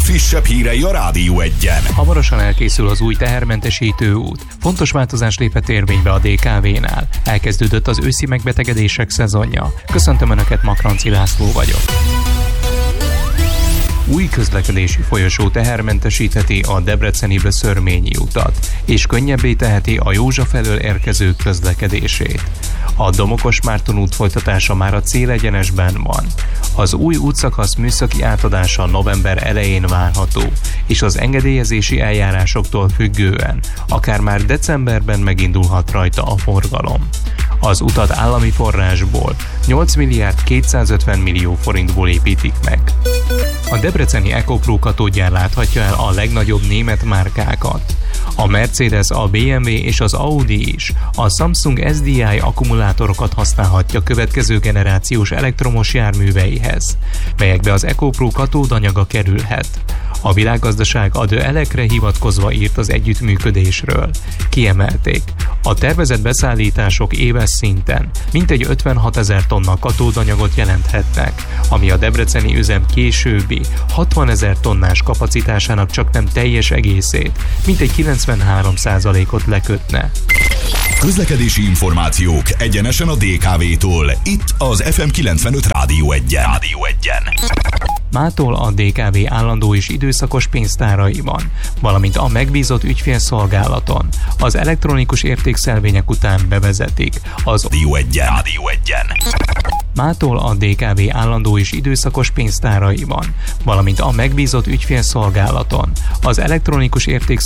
legfrissebb hírei a Rádió Egyen. Hamarosan elkészül az új tehermentesítő út. Fontos változás lépett érvénybe a DKV-nál. Elkezdődött az őszi megbetegedések szezonja. Köszöntöm Önöket, Makranci László vagyok. Új közlekedési folyosó tehermentesítheti a Debreceni-Szörményi utat, és könnyebbé teheti a Józsa felől érkezők közlekedését. A Domokos Márton út folytatása már a célegyenesben van. Az új útszakasz műszaki átadása november elején várható, és az engedélyezési eljárásoktól függően akár már decemberben megindulhat rajta a forgalom. Az utat állami forrásból 8 milliárd 250 millió forintból építik meg. A debreceni EcoPro katódján láthatja el a legnagyobb német márkákat. A Mercedes, a BMW és az Audi is a Samsung SDI akkumulátorokat használhatja következő generációs elektromos járműveihez, melyekbe az EcoPro katódanyaga kerülhet. A Világgazdaság a The Elekre hivatkozva írt az együttműködésről. Kiemelték, a tervezett beszállítások éves szinten mintegy 56 000 tonna katódanyagot jelenthetnek, ami a debreceni üzem későbbi 60 000 tonnás kapacitásának csak nem teljes egészét, mintegy 93%-ot lekötne. Közlekedési információk egyenesen a DKV-tól. Itt az FM 95 Rádió Egyen. Mától a DKV állandó és időszakos pénztáraiban, valamint a megbízott ügyfélszolgálaton az elektronikus értékszelvények után bevezetik az Rádió Egyen. Mától a DKV állandó és időszakos pénztáraiban, valamint a megbízott ügyfélszolgálaton az elektronikus értékszelvények